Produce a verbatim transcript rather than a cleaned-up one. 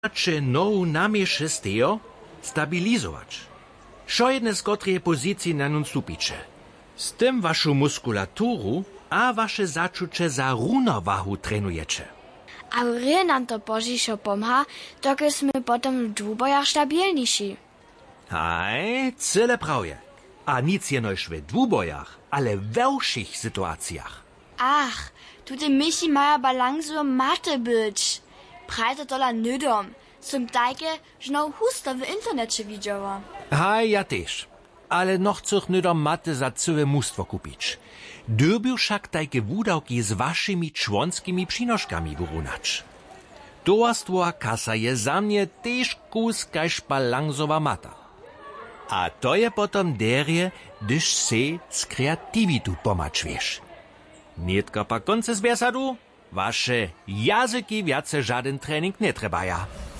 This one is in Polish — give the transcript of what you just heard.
Czy nowu namiesze stejo stabilizować. Šo jedne z kotrej pozycji na nun stupicze. Z tym waszą muskulaturu a wasze zaczucie za równowahu trenujecie. A ry nam to pożiszo pomha, dokyśmy potem w dwubojach stabilniejsi. Haj, cyle prawie. A nic jenoż w dwubojach, ale w większych sytuacjach. Ach, tutaj myśli maja balansu maty być. Prajto tola nydom. Som tajke, że no husto w internecie widziała. Haj, ja też. Ale no chcę nydom maty za całe mnóstwo kupić. Dyrbił však tajke wudałki z waszymi członskimi przynoszkami wyrównać. Towarstwowa kasa je za mnie też kus kaž balansowa mata. A to je potom derje, gdyż se z kreativitu pomacz wiesz. Nietka pa konce z besadu, wasze jazyki wiace żaden trening nie trebaja.